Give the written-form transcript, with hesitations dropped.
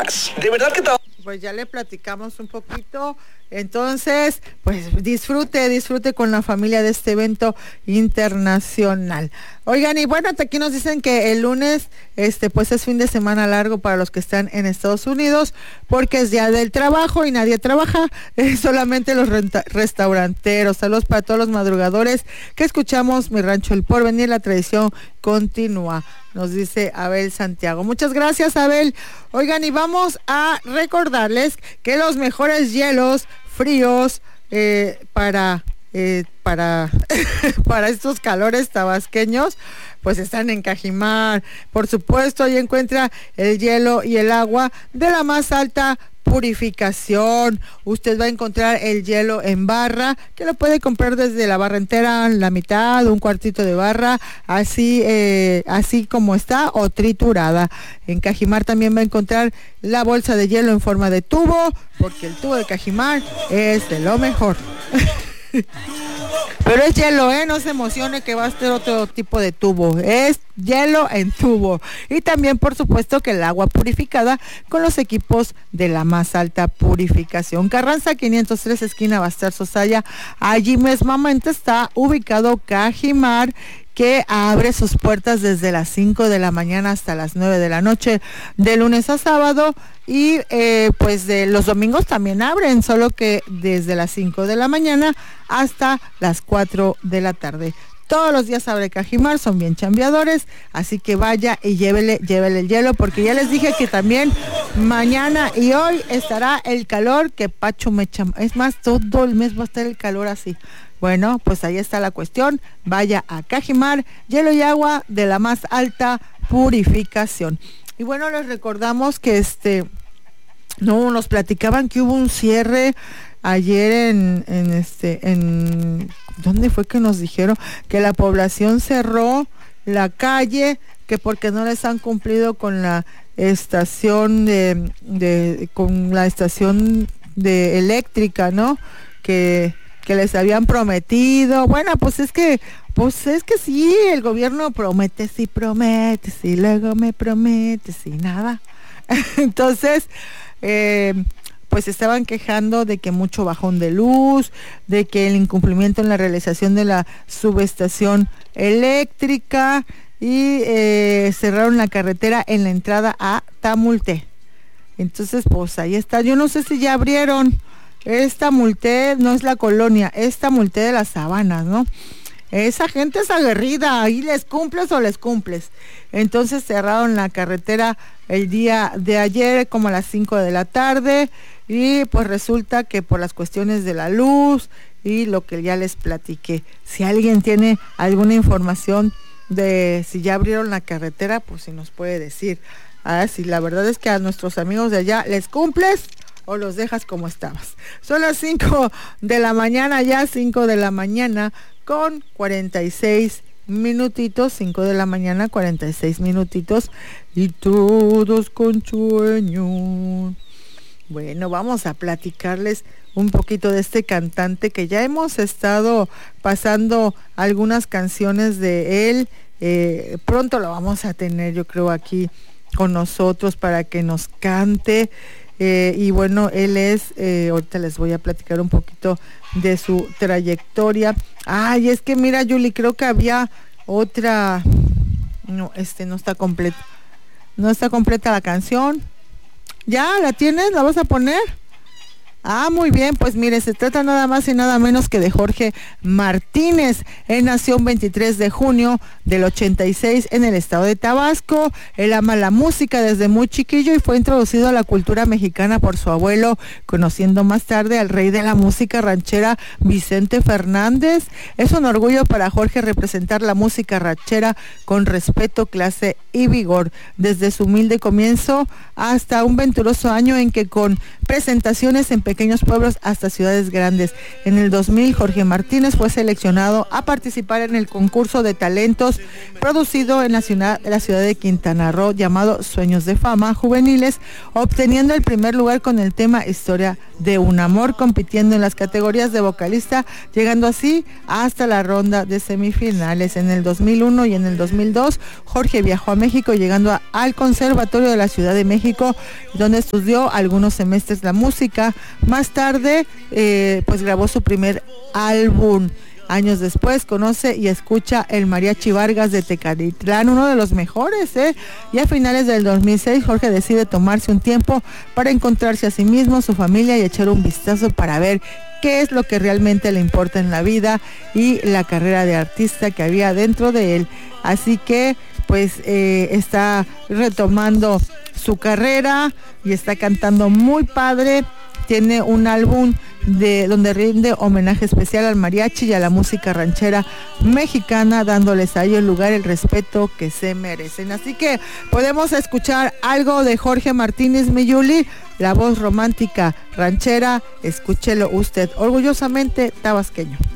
más. De verdad que pues ya le platicamos un poquito. Entonces, pues disfrute con la familia de este evento internacional. Oigan, y bueno, hasta aquí nos dicen que el lunes, pues es fin de semana largo para los que están en Estados Unidos, porque es día del trabajo y nadie trabaja, solamente los restauranteros. Saludos para todos los madrugadores que escuchamos Mi Rancho El Porvenir, la tradición continúa, nos dice Abel Santiago. Muchas gracias, Abel. Oigan, y vamos a recordarles que los mejores hielos fríos para estos calores tabasqueños pues están en Cajimar. Por supuesto, ahí encuentra el hielo y el agua de la más alta purificación. Usted va a encontrar el hielo en barra, que lo puede comprar desde la barra entera, la mitad, un cuartito de barra, así como está, o triturada. En Cajimar también va a encontrar la bolsa de hielo en forma de tubo, porque el tubo de Cajimar es de lo mejor. Pero es hielo, no se emocione que va a ser otro tipo de tubo, es hielo en tubo. Y también, por supuesto, que el agua purificada con los equipos de la más alta purificación. Carranza 503, esquina Bastar Sosaya, allí mismamente está ubicado Cajimar, que abre sus puertas desde las 5 de la mañana hasta las 9 de la noche, de lunes a sábado, y pues de los domingos también abren, solo que desde las 5 de la mañana hasta las 4 de la tarde. Todos los días abre Cajimar, son bien chambeadores, así que vaya y llévele el hielo, porque ya les dije que también mañana y hoy estará el calor que Pacho me chama. Es más, todo el mes va a estar el calor así. Bueno, pues ahí está la cuestión. Vaya a Cajimar, hielo y agua de la más alta purificación. Y bueno, les recordamos que nos platicaban que hubo un cierre ayer en ¿dónde fue que nos dijeron? Que la población cerró la calle, que porque no les han cumplido con la estación con la estación de eléctrica, ¿no? Que les habían prometido. Bueno, pues es que sí, el gobierno promete, sí, luego me promete, sí, nada. Entonces, pues estaban quejando de que mucho bajón de luz, de que el incumplimiento en la realización de la subestación eléctrica, y cerraron la carretera en la entrada a Tamulté. Entonces, pues ahí está. Yo no sé si ya abrieron. Tamulté no es la colonia, es Tamulté de las Sabanas, ¿no? Esa gente es aguerrida, ahí les cumples o les cumples. Entonces cerraron la carretera el día de ayer como a las 5 de la tarde, y pues resulta que por las cuestiones de la luz y lo que ya les platiqué, si alguien tiene alguna información de si ya abrieron la carretera, pues si nos puede decir. Si la verdad es que a nuestros amigos de allá les cumples o los dejas como estabas. Son las 5 de la mañana, ya 5 de la mañana con 46 minutitos, 5 de la mañana 46 minutitos, y todos con sueño. Bueno, vamos a platicarles un poquito de este cantante que ya hemos estado pasando algunas canciones de él. Pronto lo vamos a tener, yo creo, aquí con nosotros para que nos cante. Y bueno, él es, ahorita les voy a platicar un poquito de su trayectoria. Ay, es que mira, Yuli, creo que había otra. No, no está completa. No está completa la canción. ¿Ya la tienes? ¿La vas a poner? Muy bien, pues mire, se trata nada más y nada menos que de Jorge Martínez. Él nació el 23 de junio del 86 en el estado de Tabasco. Él ama la música desde muy chiquillo y fue introducido a la cultura mexicana por su abuelo, conociendo más tarde al rey de la música ranchera, Vicente Fernández. Es un orgullo para Jorge representar la música ranchera con respeto, clase y vigor, desde su humilde comienzo hasta un venturoso año en que con presentaciones en pequeños pueblos hasta ciudades grandes. En el 2000, Jorge Martínez fue seleccionado a participar en el concurso de talentos producido en la ciudad de Quintana Roo llamado Sueños de Fama Juveniles, obteniendo el primer lugar con el tema Historia de un amor, compitiendo en las categorías de vocalista, llegando así hasta la ronda de semifinales. En el 2001 y en el 2002, Jorge viajó a México, llegando al Conservatorio de la Ciudad de México, donde estudió algunos semestres la música. Más tarde, pues grabó su primer álbum. Años después conoce y escucha el Mariachi Vargas de Tecalitlán, uno de los mejores, y a finales del 2006 Jorge decide tomarse un tiempo para encontrarse a sí mismo, su familia, y echar un vistazo para ver qué es lo que realmente le importa en la vida y la carrera de artista que había dentro de él. Así que pues está retomando su carrera y está cantando muy padre. Tiene un álbum donde rinde homenaje especial al mariachi y a la música ranchera mexicana, dándoles a ellos el lugar, el respeto que se merecen. Así que podemos escuchar algo de Jorge Martínez, mi Yuli, la voz romántica ranchera. Escúchelo usted, orgullosamente tabasqueño.